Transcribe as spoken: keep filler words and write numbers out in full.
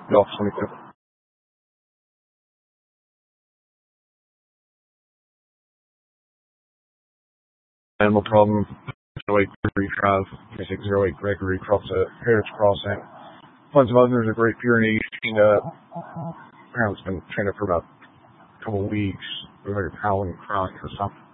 Ja, twenty-two. Animal problem. zero eight Gregory Drive, twenty-six oh eight Gregory across the Harris Crossing. Bunch of others are great urination. Uh, apparently it's been trained up for about a couple of weeks. They're like howling, crying or something.